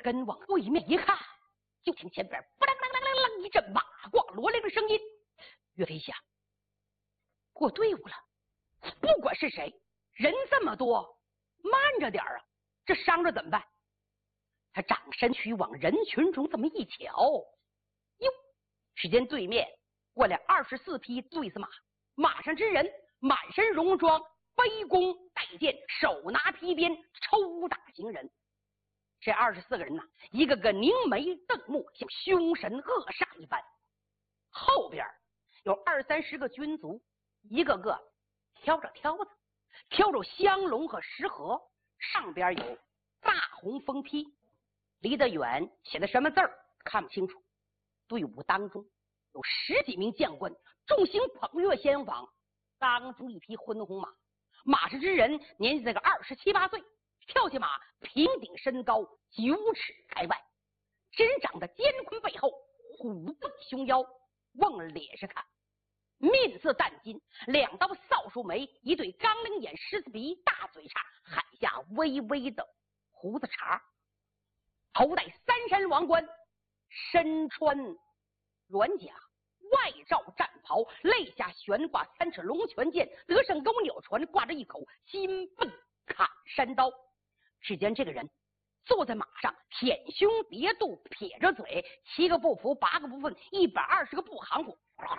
跟往对面一看，就听前边不啷啷啷啷啷一阵马褂罗铃的声音。岳飞想，过队伍了，不管是谁，人这么多，慢着点啊，这伤着怎么办？他掌身躯往人群中这么一瞧，哟，只见对面过来24匹对子马，马上之人满身戎装，背弓带剑，手拿皮鞭，抽打行人。这24个人呐，一个个凝眉瞪目，像凶神恶煞一般。后边有20-30个军卒，一个个挑着挑子，挑着香笼和食盒，上边有大红封批，离得远写的什么字儿看不清楚。队伍当中有10几名将官，众星捧月先往，当中一匹昏红马，马上之人年纪在个27、8岁，跳下马，平顶身高9尺开外，这人长得肩宽背厚，虎背熊腰，往脸上看面色淡金，2刀扫帚眉，一对钢铃眼，狮子鼻，大嘴叉，海下微微的胡子茬，头戴3山王冠，身穿软甲，外罩战袍，肋下悬挂3尺龙泉剑，得胜钩鸟船，挂着一口金奔砍山刀。只见这个人坐在马上，舔胸叠肚，撇着嘴，7个不服8个不忿，120个不含糊。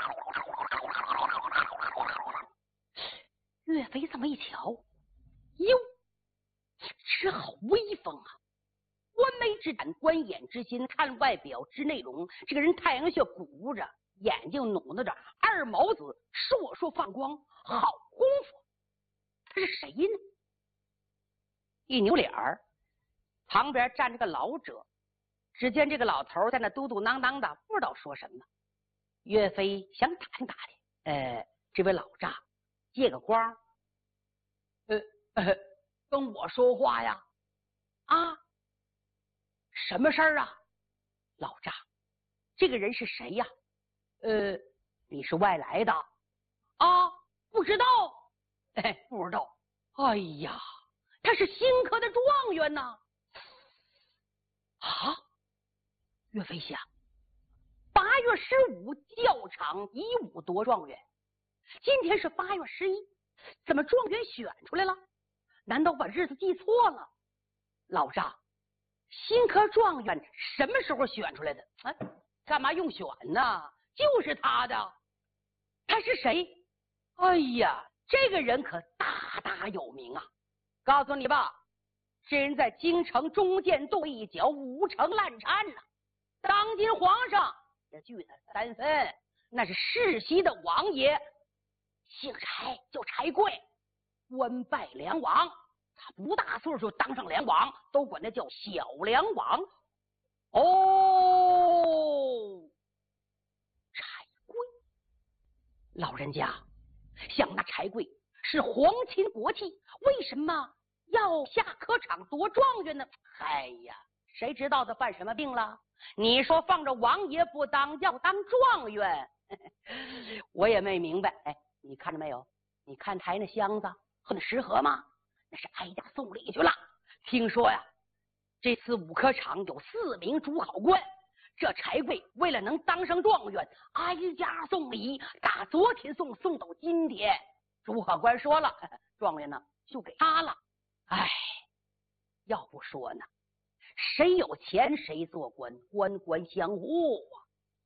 岳飞这么一瞧，哟，这好威风啊！观眉之胆，观眼之心，看外表知内容。这个人太阳穴鼓着，眼睛努着，二毛子烁烁放光，好功夫。他是谁呢？一扭脸儿，旁边站着个老者。只见这个老头在那嘟嘟囔囔的，不知道说什么。岳飞想打听打听，这位老丈借个光，跟我说话呀？啊？什么事儿啊？老丈，这个人是谁呀？你是外来的啊？不知道？不知道。哎呀，他是新科的状元呐！啊！岳飞想，8月15教场以武夺状元，今天是8月11，怎么状元选出来了？难道把日子记错了？老丈，新科状元什么时候选出来的？干嘛用选呢？就是他的。他是谁？哎呀，这个人可大大有名啊！告诉你吧，这人在京城中箭度一脚，5城烂颤呐。当今皇上也惧他3分，那是世袭的王爷，姓柴，叫柴贵，官拜梁王。他不大岁数当上梁王，都管他叫小梁王。哦，柴贵，老人家想那柴贵是皇亲国戚，为什么要下科场夺状元呢？哎呀，谁知道他犯什么病了？你说放着王爷不当，要当状元，我也没明白。你看着没有？你看抬那箱子和那食盒吗？那是挨家送礼去了。听说呀，这次武科场有4名主考官，这柴贵为了能当上状元，挨家送礼，打昨天送到今天。主考官说了，状元呢就给他了。哎，要不说呢，谁有钱谁做官，官官相护啊。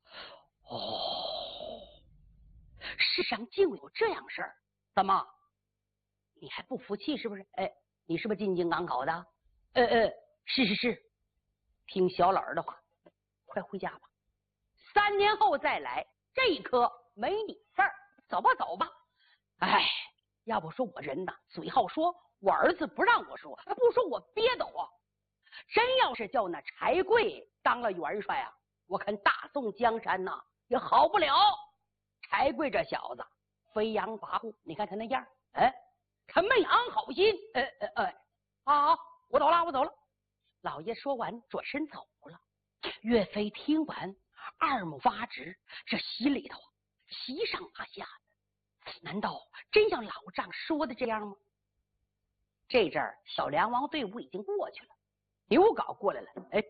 世上竟有这样事儿，怎么你还不服气是不是？你是不是进京赶考的？是。听小老儿的话，快回家吧，3年后再来，这一科没你事儿。走吧。要不说我人呐，嘴好说，我儿子不让我说，不说我憋得慌。真要是叫那柴贵当了元帅啊，我看大宋江山呐也好不了。柴贵这小子飞扬跋扈，你看他那样，他没安好心。好，我走了。老爷说完转身走了。岳飞听完二目发直，这心里头七上八下的，难道真像老丈说的这样吗？这阵儿小梁王队伍已经过去了，刘皋过来了，